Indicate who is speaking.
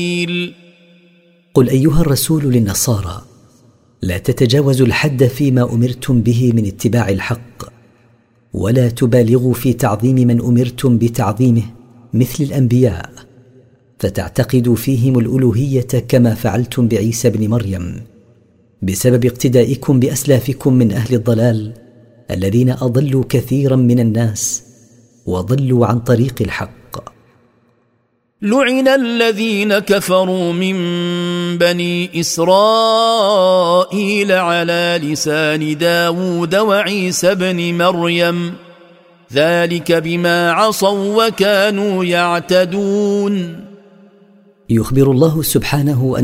Speaker 1: قل أيها الرسول للنصارى: لا تتجاوزوا الحد فيما أمرتم به من اتباع الحق، ولا تبالغوا في تعظيم من أمرتم بتعظيمه مثل الأنبياء، فتعتقدوا فيهم الألوهية كما فعلتم بعيسى بن مريم، بسبب اقتدائكم بأسلافكم من أهل الضلال الذين أضلوا كثيرا من الناس وضلوا عن طريق الحق.
Speaker 2: لعن الذين كفروا من بني إسرائيل على لسان داود وعيسى بن مريم، ذلك بما عصوا وكانوا يعتدون.
Speaker 1: يخبر الله سبحانه أن